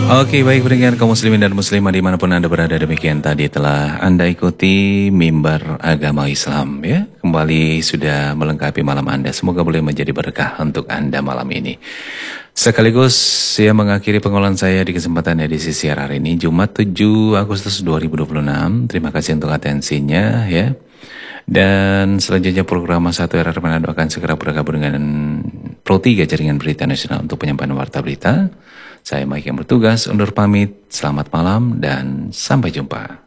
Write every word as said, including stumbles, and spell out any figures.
Oke, baik pendengar kaum muslimin dan muslimah dimanapun Anda berada, demikian tadi telah Anda ikuti mimbar agama Islam ya. Kembali sudah melengkapi malam Anda, semoga boleh menjadi berkah untuk Anda malam ini. Sekaligus saya mengakhiri pengolahan saya di kesempatan edisi siar hari ini, Jumat tujuh Agustus dua ribu dua puluh enam. Terima kasih untuk atensinya ya. Dan selanjutnya program satu R R Manado akan segera bergabung dengan Pro tiga Jaringan Berita Nasional untuk penyampaian warta berita. Saya Mike yang bertugas undur pamit, selamat malam dan sampai jumpa.